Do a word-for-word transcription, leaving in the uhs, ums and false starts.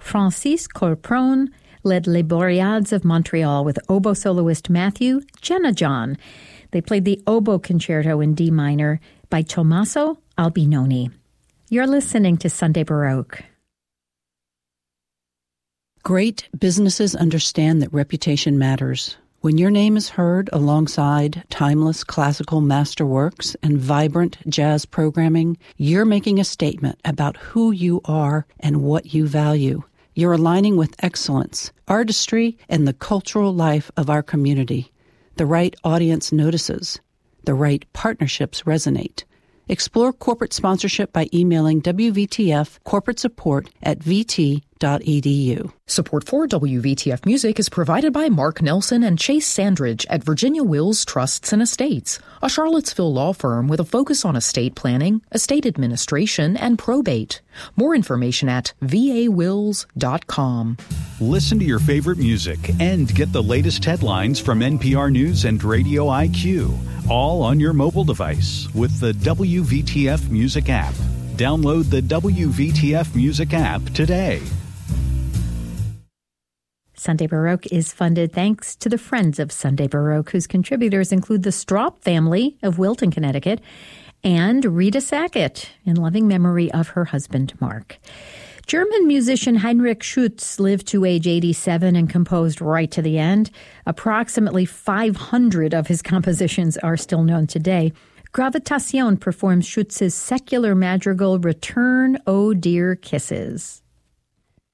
Francis Corpron led Les Boreades of Montreal with oboe soloist Matthew Jenajon. They played the Oboe Concerto in D minor by Tommaso Albinoni. You're listening to Sunday Baroque. Great businesses understand that reputation matters. When your name is heard alongside timeless classical masterworks and vibrant jazz programming, you're making a statement about who you are and what you value. You're aligning with excellence, artistry, and the cultural life of our community. The right audience notices. The right partnerships resonate. Explore corporate sponsorship by emailing W V T F corporate support at v t dot e d u. Support for W V T F Music is provided by Mark Nelson and Chase Sandridge at Virginia Wills Trusts and Estates, a Charlottesville law firm with a focus on estate planning, estate administration, and probate. More information at v a wills dot com. Listen to your favorite music and get the latest headlines from N P R News and Radio I Q, all on your mobile device with the W V T F Music app. Download the W V T F Music app today. Sunday Baroque is funded thanks to the Friends of Sunday Baroque, whose contributors include the Stroup family of Wilton, Connecticut, and Rita Sackett, in loving memory of her husband, Mark. German musician Heinrich Schütz lived to age eighty-seven and composed right to the end. Approximately five hundred of his compositions are still known today. Gravitation performs Schütz's secular madrigal Return, O Dear Kisses.